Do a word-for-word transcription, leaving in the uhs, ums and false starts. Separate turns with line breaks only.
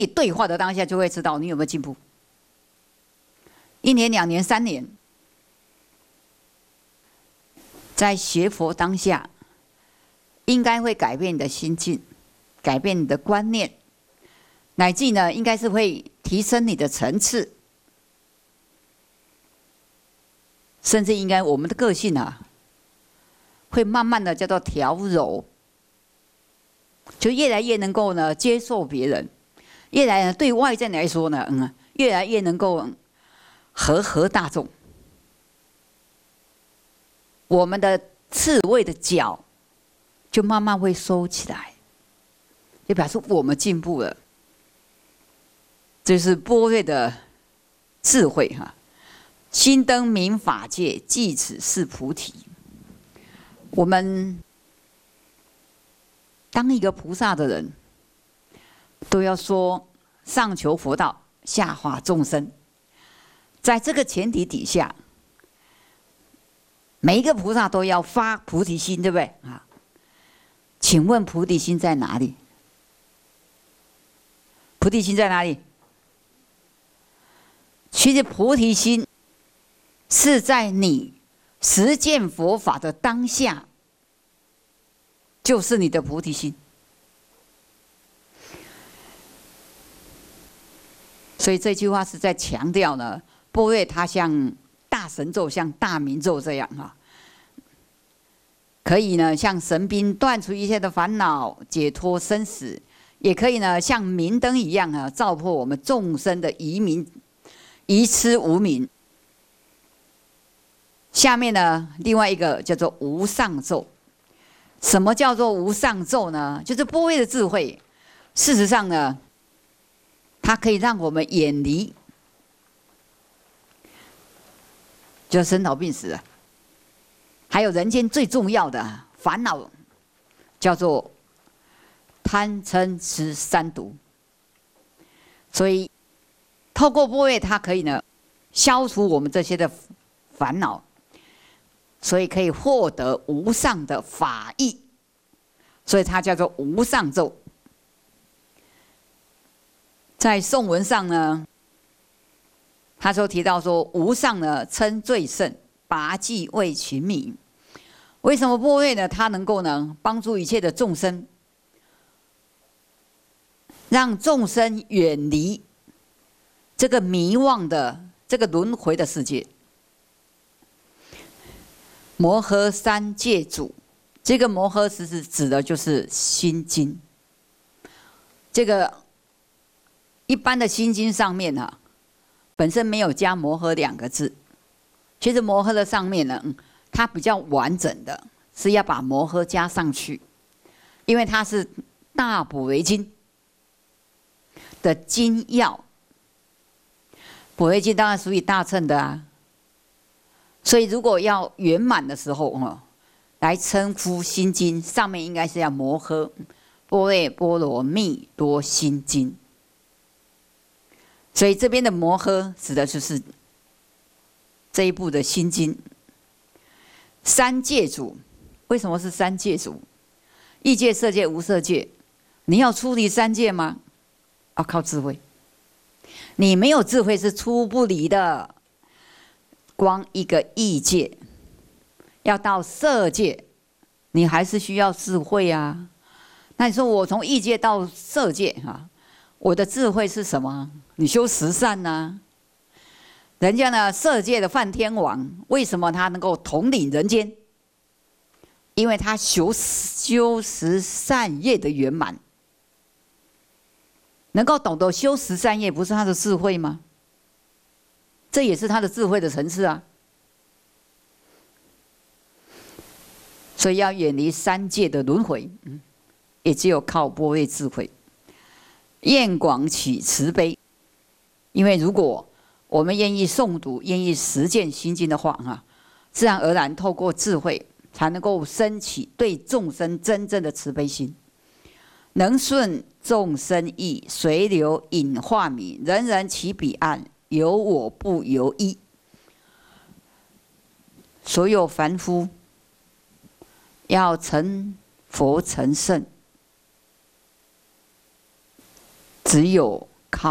一对话的当下，就会知道你有没有进步。一年、两年、三年，在学佛当下，应该会改变你的心境，改变你的观念，乃至呢，应该是会提升你的层次，甚至应该我们的个性啊，会慢慢的叫做调柔，就越来越能够呢接受别人，越来越对外在来说呢，嗯，越来越能够和和大众。我们的刺猬的角就慢慢会收起来，就表示我们进步了。这是般若的智慧哈，心灯明法界，即此是菩提。我们当一个菩萨的人，都要说上求佛道，下化众生。在这个前提底下，每一个菩萨都要发菩提心，对不对啊？请问菩提心在哪里？菩提心在哪里？其实菩提心是在你实践佛法的当下，就是你的菩提心。所以这句话是在强调呢，般若它像大神咒，像大明咒这样哈，可以呢像神兵断除一切的烦恼，解脱生死，也可以呢像明灯一样啊，照破我们众生的疑明、疑痴无明。下面呢，另外一个叫做无上咒。什么叫做无上咒呢？就是般若的智慧。事实上呢，它可以让我们远离，就是生老病死啊，还有人间最重要的烦恼，叫做贪嗔痴三毒。所以，透过般若，它可以呢消除我们这些的烦恼，所以可以获得无上的法益，所以它叫做无上咒。在颂文上呢，他说提到说，无上呢称最胜，拔济为群迷。为什么般若呢？它能够呢帮助一切的众生，让众生远离这个迷惘的这个轮回的世界。摩诃三界主，这个摩诃实质指的就是心经。这个一般的心经上面啊，本身没有加摩诃两个字。其实摩诃的上面呢，嗯，它比较完整的是要把摩诃加上去，因为它是大补为经的精要。补为经当然属于大乘的啊，所以如果要圆满的时候哦，来称呼心经，上面应该是要摩诃般若波罗蜜多心经。所以这边的摩诃指的就是这一部的心经。三界主，为什么是三界主？异界、色界、无色界，你要出离三界吗？要靠智慧。你没有智慧是出不离的。光一个异界，要到色界，你还是需要智慧啊。那你说我从异界到色界啊，我的智慧是什么？你修十善啊。人家呢，色界的梵天王，为什么他能够统领人间？因为他修修十善业的圆满，能够懂得修十善业，不是他的智慧吗？这也是他的智慧的层次啊。所以要远离三界的轮回，嗯，也只有靠般若智慧，愿广起慈悲。因为如果我们愿意诵读、愿意实践心经的话，哈，自然而然透过智慧，才能够升起对众生真正的慈悲心，能顺众生意，随流引化迷，人人其彼岸，有我不由一。所有凡夫要成佛成圣，只有